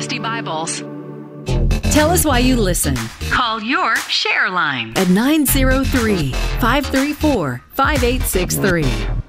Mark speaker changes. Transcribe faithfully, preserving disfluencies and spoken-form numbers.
Speaker 1: trusty Bibles.
Speaker 2: Tell us why you listen.
Speaker 1: Call your Share line
Speaker 2: at nine zero three, five three four, five eight six three.